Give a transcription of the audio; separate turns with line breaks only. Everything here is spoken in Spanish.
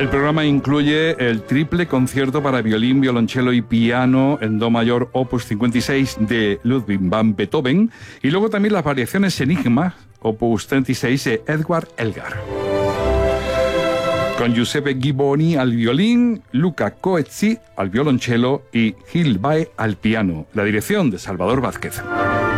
El programa incluye el triple concierto para violín, violonchelo y piano en do mayor opus 56 de Ludwig van Beethoven y luego también las variaciones Enigma opus 36 de Edward Elgar. Con Giuseppe Ghiboni al violín, Luca Coetzee al violonchelo y Gil Bae al piano. La dirección de Salvador Vázquez.